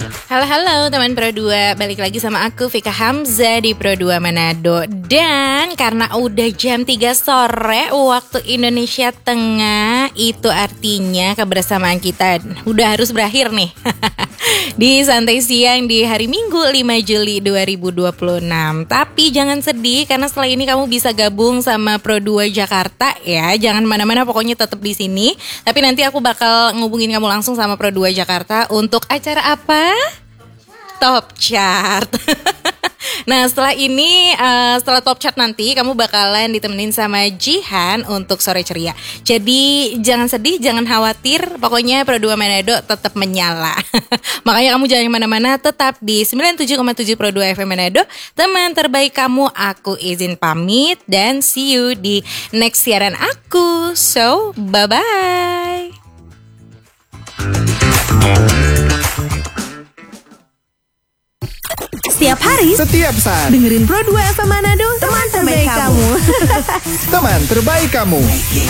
Halo teman Pro 2, balik lagi sama aku Vika Hamzah di Pro 2 Manado. Dan karena udah jam 3 sore waktu Indonesia Tengah, itu artinya kebersamaan kita udah harus berakhir nih. Di Santai Siang di hari Minggu 5 Juli 2026. Tapi jangan sedih karena setelah ini kamu bisa gabung sama Pro 2 Jakarta ya. Jangan mana-mana, pokoknya tetap di sini. Tapi nanti aku bakal ngubungin kamu langsung sama Pro 2 Jakarta untuk acara apa? Top Chart. Nah setelah ini, setelah Top Chart nanti kamu bakalan ditemenin sama Jihan untuk Sore Ceria. Jadi jangan sedih, jangan khawatir, pokoknya Pro 2 Manado tetap menyala. Makanya kamu jangan kemana-mana, tetap di 97,7 Pro 2 FM Manado. Teman terbaik kamu, aku izin pamit dan see you di next siaran aku. So bye-bye. Setiap hari, setiap saat, dengerin Pro 2 FM Manado, teman terbaik kamu. Teman terbaik kamu.